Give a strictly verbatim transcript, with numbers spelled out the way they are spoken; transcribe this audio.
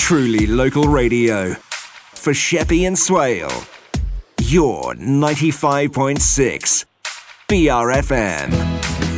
Truly local radio. For Sheppey and Swale. Your ninety-five point six B R F M.